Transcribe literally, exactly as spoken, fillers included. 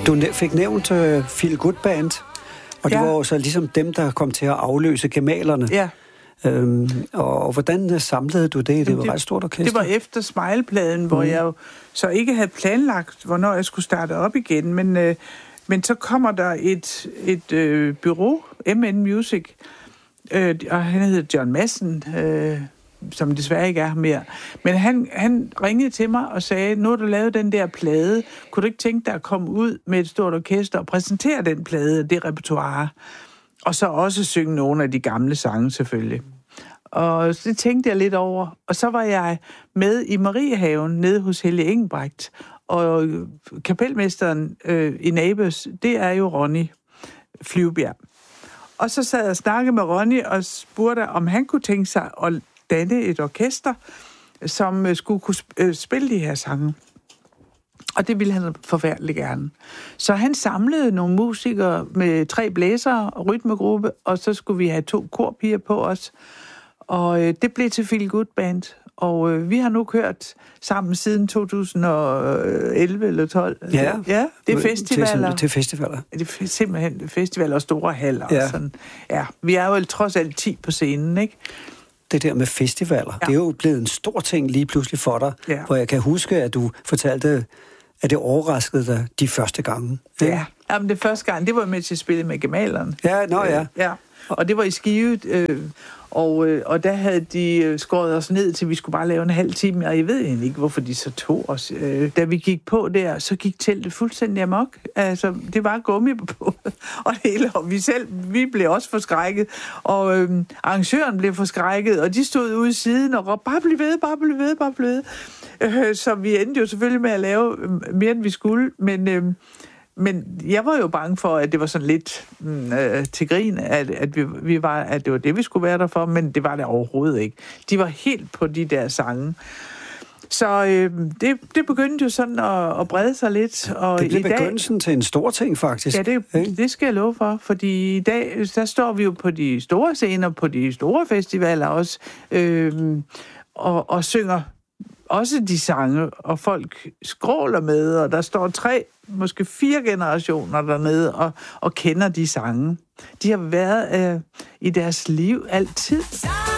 Du fik nævnt uh, Feel Good Band, og det ja. var jo så ligesom dem, der kom til at afløse Gemalerne. Ja. Øhm, og, og hvordan samlede du det? Det Jamen, var det, ret stort orkester. Det var efter Smile-pladen, mm. hvor jeg jo så ikke havde planlagt, hvornår jeg skulle starte op igen, men, øh, men så kommer der et, et øh, bureau, M N Music, øh, og han hedder John Madsen, øh, som desværre ikke er mere. Men han, han ringede til mig og sagde, nu har du lavet den der plade, kunne du ikke tænke dig at komme ud med et stort orkester og præsentere den plade, det repertoire, og så også synge nogle af de gamle sange selvfølgelig. Og det tænkte jeg lidt over. Og så var jeg med i Mariehaven nede hos Helge Engelbrecht, og kapelmesteren øh, i Nabers, det er jo Ronny Flyvbjerg. Og så sad jeg og snakkede med Ronny og spurgte, om han kunne tænke sig at danne et orkester, som skulle kunne spille de her sange. Og det ville han forfærdeligt gerne. Så han samlede nogle musikere med tre blæsere og rytmegruppe, og så skulle vi have to korpiger på os. Og øh, det blev til Feel Good Band. Og øh, vi har nu kørt sammen siden to tusind og elleve eller tolv. Ja, ja det er festivaler. Til, til festivaler. Det er simpelthen festivaler og store haller. Ja. Og sådan. Ja, vi er jo trods alt ti på scenen, ikke? Det der med festivaler, ja. Det er jo blevet en stor ting lige pludselig for dig. Ja. Hvor jeg kan huske, at du fortalte, at det overraskede dig de første gange. Ja, jamen det første gang, det var med til at spille med Gemalerne. Ja, nå ja. Øh, ja. Og det var i Skive, øh, og, øh, og der havde de skåret os ned til, vi skulle bare lave en halv time, og jeg ved egentlig ikke, hvorfor de så tog os. Øh, da vi gik på der, så gik teltet fuldstændig amok. Altså, det var gummi på, og det hele, og vi selv, vi blev også forskrækket, og øh, arrangøren blev forskrækket, og de stod ude i siden og råbte, bare bliv ved, bare bliv ved, bare bliv ved. Øh, så vi endte jo selvfølgelig med at lave mere, end vi skulle, men... Øh, Men jeg var jo bange for, at det var sådan lidt øh, til grin, at, at, vi, vi var, at det var det, vi skulle være der for, men det var det overhovedet ikke. De var helt på de der sange. Så øh, det, det begyndte jo sådan at, at brede sig lidt. Og det blev i dag, begyndelsen til en stor ting, faktisk. Ja, det, det skal jeg love for, fordi i dag, der står vi jo på de store scener, på de store festivaler også, øh, og, og synger også de sange, og folk skråler med, og der står tre, måske fire generationer dernede, og, og kender de sange. De har været øh, i deres liv altid.